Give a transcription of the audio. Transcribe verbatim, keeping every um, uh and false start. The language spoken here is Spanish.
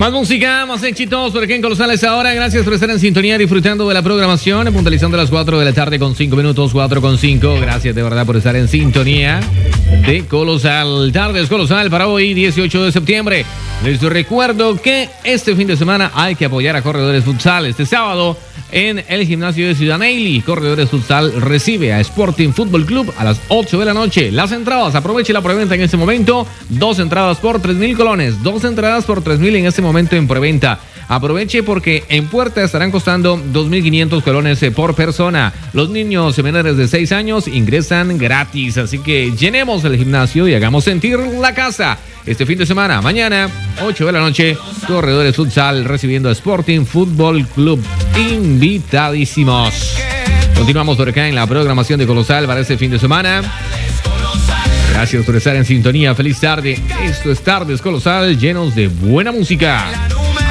Más música, más éxitos por aquí en Colosales ahora. Gracias por estar en sintonía, disfrutando de la programación, puntualizando las cuatro de la tarde con cinco minutos, cuatro con cinco. Gracias de verdad por estar en sintonía de Colosal. Tardes Colosal para hoy, dieciocho de septiembre. Les recuerdo que este fin de semana hay que apoyar a Corredores Futsal. Este sábado en el gimnasio de Ciudad Neily, Corredores Futsal recibe a Sporting Fútbol Club a las ocho de la noche. Las entradas, aproveche la preventa en este momento. Dos entradas por tres mil colones. Dos entradas por tres mil en este momento en preventa. Aproveche porque en puerta estarán costando dos mil quinientos colones por persona. Los niños menores de seis años ingresan gratis. Así que llenemos el gimnasio y hagamos sentir la casa. Este fin de semana, mañana, ocho de la noche, Corredores Futsal recibiendo a Sporting Fútbol Club. Invitadísimos. Continuamos por acá en la programación de Colosal para este fin de semana. Gracias por estar en sintonía. Feliz tarde. Esto es Tardes Colosal, llenos de buena música.